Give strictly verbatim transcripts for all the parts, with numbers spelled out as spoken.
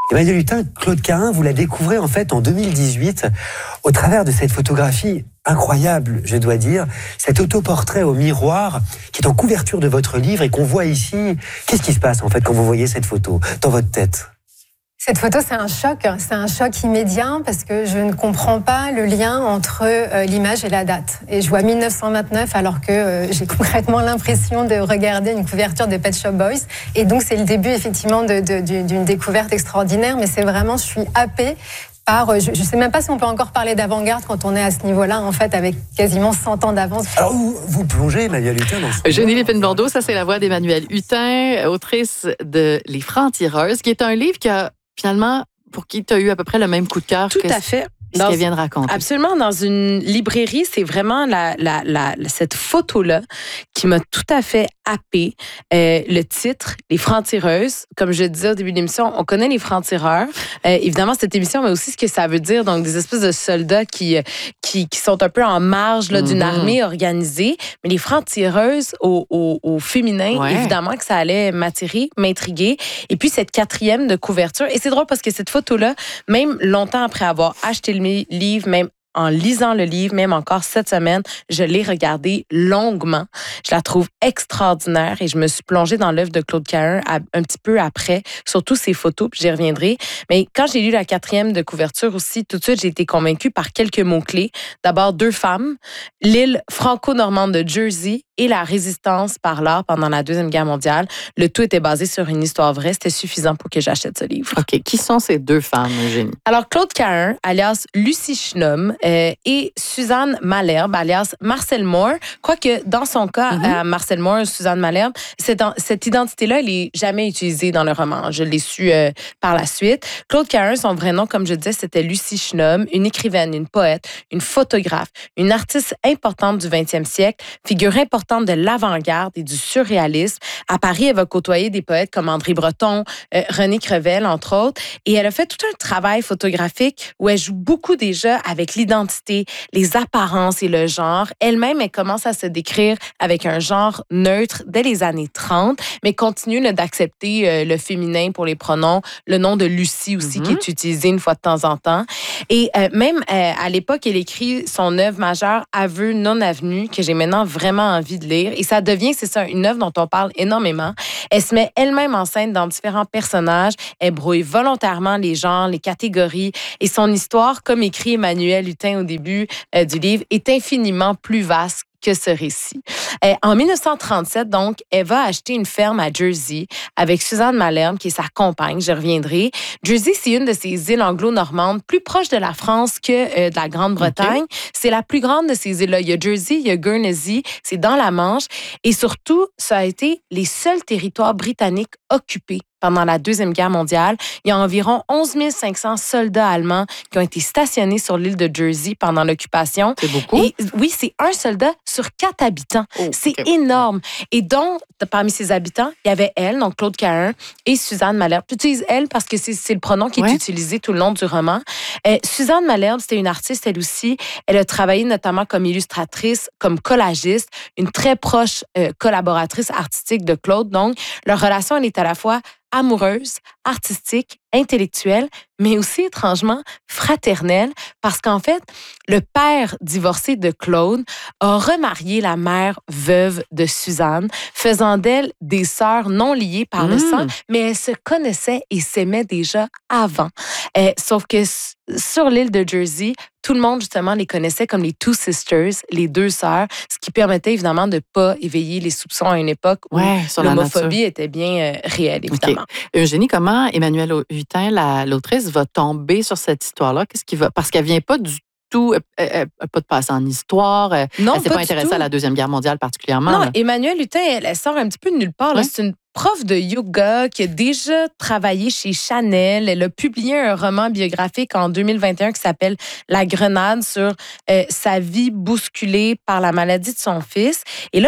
Emmanuelle Hutin, Claude Cahun, vous la découvrez en fait en deux mille dix-huit au travers de cette photographie incroyable, je dois dire, cet autoportrait au miroir qui est en couverture de votre livre et qu'on voit ici. Qu'est-ce qui se passe en fait quand vous voyez cette photo dans votre tête ? Cette photo, c'est un choc, c'est un choc immédiat parce que je ne comprends pas le lien entre euh, l'image et la date. Et je vois mille neuf cent vingt-neuf alors que euh, j'ai concrètement l'impression de regarder une couverture de Pet Shop Boys. Et donc, c'est le début effectivement de, de, d'une découverte extraordinaire, mais c'est vraiment, je suis happée par, je ne sais même pas si on peut encore parler d'avant-garde quand on est à ce niveau-là, en fait, avec quasiment cent ans d'avance. Alors, vous, vous plongez, Emmanuelle Hutin, dans ce... Eugénie Lépine-Bordeaux, ça c'est la voix d'Emmanuelle Hutin, autrice de Les Francs-tireuses, qui est un livre qui a finalement, pour qui tu as eu à peu près le même coup de cœur Tout que à fait. ce qu'elle vient de raconter. Absolument. Dans une librairie, c'est vraiment la, la, la, cette photo-là qui m'a tout à fait happée. Euh, le titre, Les Francs-tireuses. Comme je le disais au début de l'émission, on connaît les francs-tireurs. Euh, évidemment, cette émission, mais aussi ce que ça veut dire. Donc, des espèces de soldats qui, qui, qui sont un peu en marge là, d'une mm-hmm. armée organisée. Mais les francs-tireuses au, au, au féminin, ouais. évidemment que ça allait m'attirer, m'intriguer. Et puis, cette quatrième de couverture. Et c'est drôle parce que cette photo-là, même longtemps après avoir acheté le livre, même en lisant le livre, même encore cette semaine, je l'ai regardé longuement. Je la trouve extraordinaire et je me suis plongée dans l'œuvre de Claude Cahun un petit peu après, surtout ses photos, puis j'y reviendrai. Mais quand j'ai lu la quatrième de couverture aussi, tout de suite, j'ai été convaincue par quelques mots-clés. D'abord, deux femmes, l'île franco-normande de Jersey et la résistance par l'art pendant la Deuxième Guerre mondiale. Le tout était basé sur une histoire vraie. C'était suffisant pour que j'achète ce livre. OK. Qui sont ces deux femmes, Eugénie? Alors, Claude Cahun, alias Lucie Schnomm, euh, et Suzanne Malherbe, alias Marcel Moore. Quoique, dans son cas, mm-hmm. euh, Marcel Moore, Suzanne Malherbe, cette, cette identité-là, elle n'est jamais utilisée dans le roman. Je l'ai su euh, par la suite. Claude Cahun, son vrai nom, comme je disais, c'était Lucie Schnomm, une écrivaine, une poète, une photographe, une artiste importante du vingtième siècle, figure importante de l'avant-garde et du surréalisme. À Paris, elle va côtoyer des poètes comme André Breton, euh, René Crevel, entre autres. Et elle a fait tout un travail photographique où elle joue beaucoup déjà avec l'identité, les apparences et le genre. Elle-même, elle commence à se décrire avec un genre neutre dès les années trente, mais continue là, d'accepter euh, le féminin pour les pronoms, le nom de Lucie aussi, mm-hmm. qui est utilisé une fois de temps en temps. Et euh, même euh, à l'époque, elle écrit son œuvre majeure, Aveux non avenus, que j'ai maintenant vraiment envie de lire. Et ça devient, c'est ça, une œuvre dont on parle énormément. Elle se met elle-même en scène dans différents personnages. Elle brouille volontairement les genres, les catégories. Et son histoire, comme écrit Emmanuelle Hutin au début euh, du livre, est infiniment plus vaste que ce récit. Euh, en dix-neuf cent trente-sept, donc, elle va acheter une ferme à Jersey avec Suzanne Malherbe, qui est sa compagne, je reviendrai. Jersey, c'est une de ces îles anglo-normandes plus proches de la France que euh, de la Grande-Bretagne. Okay. C'est la plus grande de ces îles-là. Il y a Jersey, il y a Guernsey, c'est dans la Manche. Et surtout, ça a été les seuls territoires britanniques occupés pendant la Deuxième Guerre mondiale. Il y a environ onze mille cinq cents soldats allemands qui ont été stationnés sur l'île de Jersey pendant l'occupation. C'est beaucoup? Et oui, c'est un soldat sur quatre habitants. Oh, c'est okay. énorme. Et donc, parmi ces habitants, il y avait elle, donc Claude Cahun, et Suzanne Malherbe. J'utilise elle parce que c'est, c'est le pronom qui ouais. est utilisé tout le long du roman. Euh, Suzanne Malherbe, c'était une artiste, elle aussi. Elle a travaillé notamment comme illustratrice, comme collagiste, une très proche euh, collaboratrice artistique de Claude. Donc, leur relation, elle est à la fois amoureuse, artistique, intellectuelle, mais aussi étrangement fraternelle, parce qu'en fait, le père divorcé de Claude a remarié la mère veuve de Suzanne, faisant d'elle des sœurs non liées par mmh. le sang, mais elles se connaissaient et s'aimaient déjà avant. Euh, sauf que sur l'île de Jersey, tout le monde, justement, les connaissait comme les Two Sisters, les deux sœurs, ce qui permettait évidemment de ne pas éveiller les soupçons à une époque où ouais, l'homophobie était bien euh, réelle, évidemment. Okay. Eugénie, comment Emmanuelle Hutin, la, l'autrice, va tomber sur cette histoire-là? Qu'est-ce qui va... Parce qu'elle ne vient pas du tout, elle n'a pas de passé en histoire, non, elle ne s'est pas, pas intéressée à la Deuxième Guerre mondiale particulièrement. Non, là. Emmanuelle Hutin, elle, elle sort un petit peu de nulle part. Ouais. C'est une prof de yoga qui a déjà travaillé chez Chanel. Elle a publié un roman biographique en deux mille vingt et un qui s'appelle La Grenade sur euh, sa vie bousculée par la maladie de son fils. Et là, elle,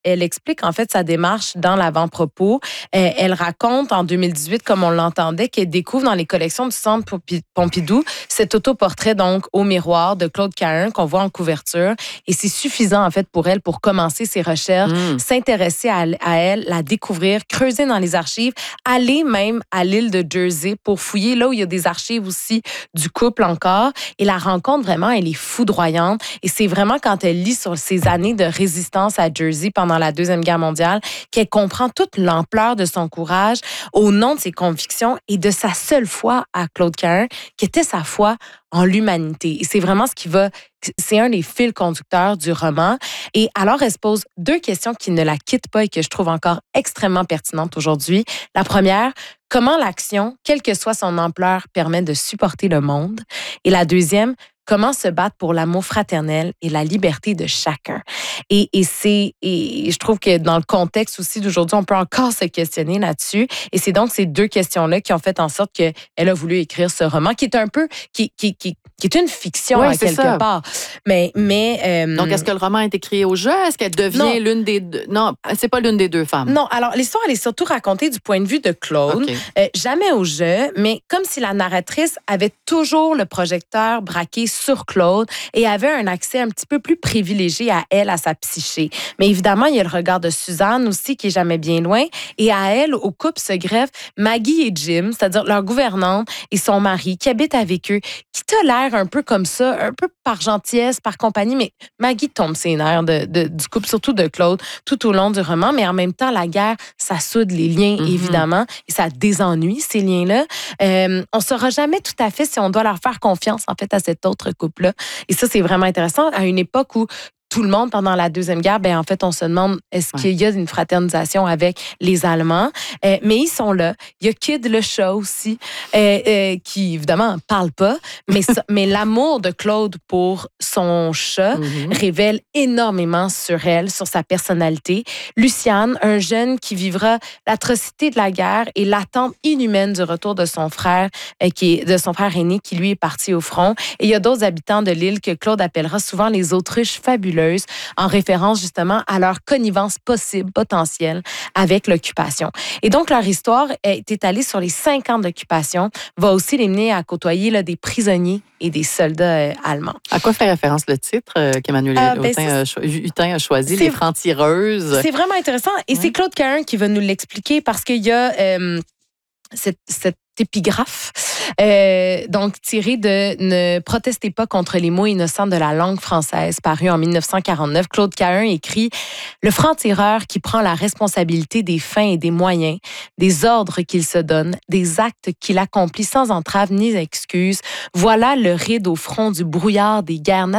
elle explique en fait sa démarche dans l'avant-propos. Euh, elle raconte en deux mille dix-huit, comme on l'entendait, qu'elle découvre dans les collections du Centre Pompidou cet autoportrait donc au miroir de Claude Cahun qu'on voit en couverture. Et c'est suffisant en fait pour elle pour commencer ses recherches, mmh. s'intéresser à, à elle, la découvrir, creuser dans les archives, aller même à l'île de Jersey pour fouiller là où il y a des archives aussi du couple encore. Et la rencontre, vraiment, elle est foudroyante. Et c'est vraiment quand elle lit sur ces années de résistance à Jersey pendant la Deuxième Guerre mondiale qu'elle comprend toute l'ampleur de son courage au nom de ses convictions et de sa seule foi à Claude Cahun, qui était sa foi en l'humanité. Et c'est vraiment ce qui va... C'est un des fils conducteurs du roman. Et alors, elle se pose deux questions qui ne la quittent pas et que je trouve encore extrêmement pertinentes aujourd'hui. La première, comment l'action, quelle que soit son ampleur, permet de supporter le monde? Et la deuxième, comment se battre pour l'amour fraternel et la liberté de chacun. Et, et, c'est, et je trouve que dans le contexte aussi d'aujourd'hui, on peut encore se questionner là-dessus. Et c'est donc ces deux questions-là qui ont fait en sorte qu'elle a voulu écrire ce roman, qui est un peu, qui, qui, qui, qui est une fiction oui, à quelque ça. part. Mais, mais, euh, donc, est-ce que le roman est écrit au jeu? Est-ce qu'elle devient non. l'une des deux? Non, c'est pas l'une des deux femmes. Non, alors l'histoire, elle est surtout racontée du point de vue de Claude. Okay. Euh, jamais au jeu, mais comme si la narratrice avait toujours le projecteur braqué sur Claude et avait un accès un petit peu plus privilégié à elle, à sa psyché. Mais évidemment, il y a le regard de Suzanne aussi qui est jamais bien loin. Et à elle, au couple se greffent Maggie et Jim, c'est-à-dire leur gouvernante et son mari qui habitent avec eux, qui tolèrent un peu comme ça, un peu par gentillesse, par compagnie. Mais Maggie tombe ses nerfs de, de, du couple, surtout de Claude, tout au long du roman. Mais en même temps, la guerre, ça soude les liens, mm-hmm. évidemment, et ça désennuie ces liens-là. Euh, on ne saura jamais tout à fait si on doit leur faire confiance, en fait, à cet autre couple-là. Et ça, c'est vraiment intéressant à une époque où tout le monde, pendant la Deuxième Guerre, ben en fait, on se demande est-ce ouais. qu'il y a une fraternisation avec les Allemands. Euh, mais ils sont là. Il y a Kid le chat aussi, euh, euh, qui, évidemment, ne parle pas. Mais, ça, mais l'amour de Claude pour son chat mm-hmm. révèle énormément sur elle, sur sa personnalité. Luciane, un jeune qui vivra l'atrocité de la guerre et l'attente inhumaine du retour de son frère, euh, qui est, de son frère aîné, qui, lui, est parti au front. Et il y a d'autres habitants de l'île que Claude appellera souvent les autruches fabuleuses, en référence justement à leur connivence possible, potentielle avec l'occupation. Et donc, leur histoire est étalée sur les cinq ans d'occupation, va aussi les mener à côtoyer là, des prisonniers et des soldats euh, allemands. À quoi fait référence le titre euh, qu'Emmanuel euh, ben Hutin, a, cho- Hutin a choisi, Les Francs-tireuses? C'est vraiment intéressant et ouais. c'est Claude Cahun qui va nous l'expliquer parce qu'il y a euh, cette, cette épigraphe, euh, donc tirée de Ne protestez pas contre les mots innocents de la langue française, paru en dix-neuf cent quarante-neuf. Claude Cahun écrit « Le franc-tireur qui prend la responsabilité des fins et des moyens, des ordres qu'il se donne, des actes qu'il accomplit sans entrave ni excuse, voilà le ride au front du brouillard des guerres